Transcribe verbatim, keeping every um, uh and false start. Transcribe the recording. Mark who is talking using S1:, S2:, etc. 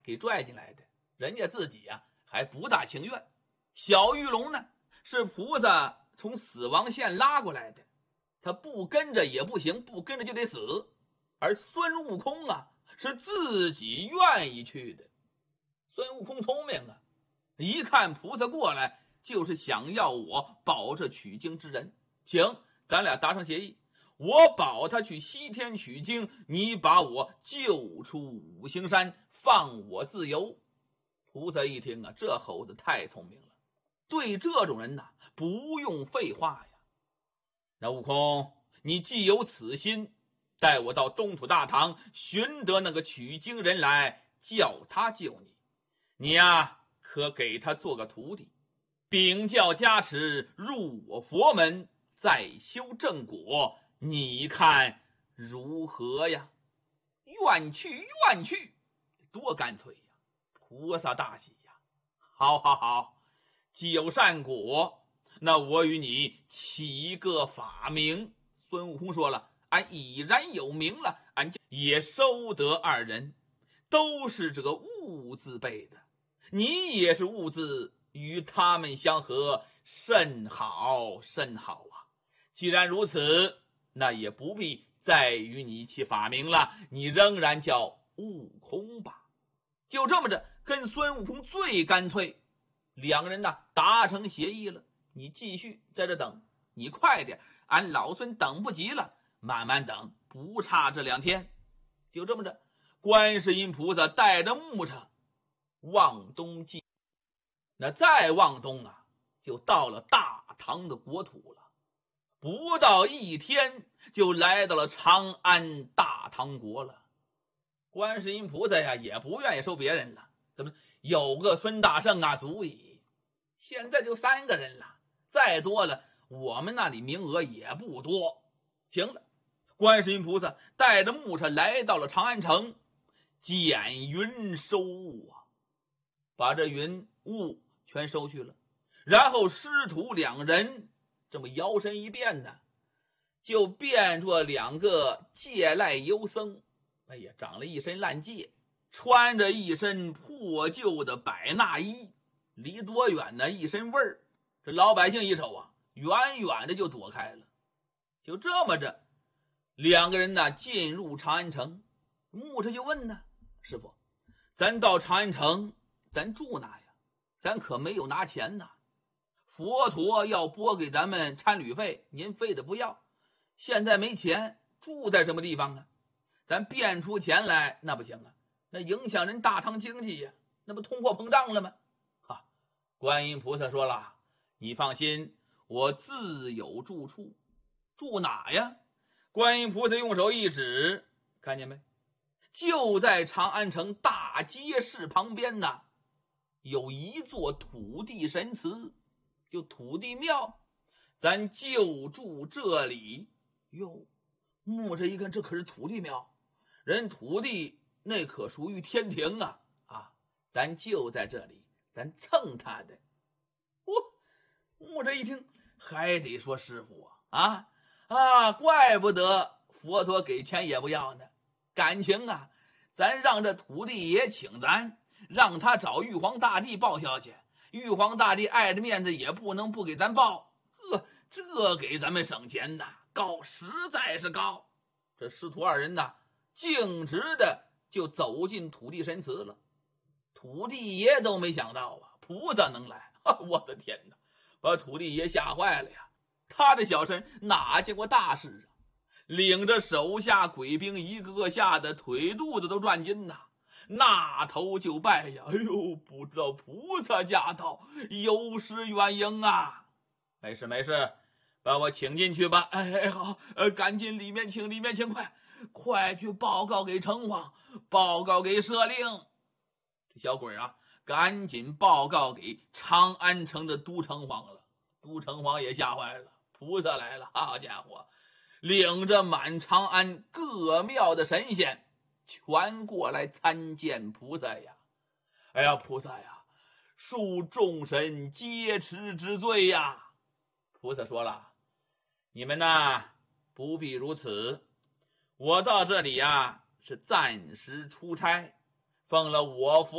S1: 给拽进来的，人家自己呀、啊、还不大情愿。小玉龙呢，是菩萨从死亡线拉过来的，他不跟着也不行，不跟着就得死。而孙悟空啊，是自己愿意去的。孙悟空聪明啊，一看菩萨过来，就是想要我保这取经之人。行，咱俩达成协议，我保他去西天取经，你把我救出五行山，放我自由。菩萨一听啊，这猴子太聪明了，对这种人呐、啊，不用废话呀。那悟空，你既有此心，带我到东土大唐，寻得那个取经人来，叫他救你。你呀、啊，可给他做个徒弟，禀教加持，入我佛门，再修正果，你看如何呀？愿去，愿去，多干脆呀！菩萨大喜呀！好好好，既有善果，那我与你起个法名。孙悟空说了，俺已然有名了，俺也收得二人，都是这个悟字辈的，你也是悟字，与他们相合，甚好甚好啊！既然如此，那也不必再与你起法名了，你仍然叫悟空吧。就这么着，跟孙悟空最干脆，两个人呢达成协议了。你继续在这等，你快点，俺老孙等不及了，慢慢等，不差这两天。就这么着，观世音菩萨带着木叉往东进，那再往东啊，就到了大唐的国土了。不到一天，就来到了长安大唐国了。观世音菩萨呀，也不愿意收别人了，怎么有个孙大圣啊足矣，现在就三个人了，再多了我们那里名额也不多。行了，观世音菩萨带着木叉来到了长安城，捡云收物啊，把这云雾全收去了。然后师徒两人这么摇身一变呢，就变作两个借赖游僧。哎呀，长了一身烂疥，穿着一身破旧的百衲衣，离多远呢？一身味儿。这老百姓一瞅啊，远远的就躲开了。就这么着，两个人呢进入长安城。木叉就问呢，师傅，咱到长安城，咱住哪呀？咱可没有拿钱呐。佛陀要拨给咱们参旅费，您非得不要。现在没钱，住在什么地方啊？咱变出钱来那不行啊，那影响人大唐经济呀、啊，那不通货膨胀了吗？哈，观音菩萨说了，你放心，我自有住处。住哪呀？观音菩萨用手一指，看见没？就在长安城大街市旁边呢，有一座土地神祠，就土地庙，咱就住这里。哟，木叉一看，这可是土地庙，人土地那可属于天庭啊！啊，咱就在这里，咱蹭他的。哦，木叉一听，还得说师傅啊啊啊！怪不得佛陀给钱也不要呢。感情啊，咱让这土地爷请咱，让他找玉皇大帝报销去。玉皇大帝碍着面子也不能不给咱报，呵，这给咱们省钱呐，高，实在是高。这师徒二人呐，径直的就走进土地神祠了。土地爷都没想到啊，菩萨能来，我的天哪，把土地爷吓坏了呀！他这小身哪见过大事啊？领着手下鬼兵一个个吓得腿肚子都转筋呐，那头就拜呀！哎呦，不知道菩萨驾到，有失远迎啊！没事没事，把我请进去吧。哎好，呃，赶紧里面请，里面请，快快去报告给城隍，报告给舍令。这小鬼啊，赶紧报告给长安城的都城隍了。都城隍也吓坏了，菩萨来了，好家伙！领着满长安各庙的神仙全过来参见菩萨呀！哎呀，菩萨呀，恕众神劫持之罪呀！菩萨说了，你们呐不必如此，我到这里呀是暂时出差，奉了我佛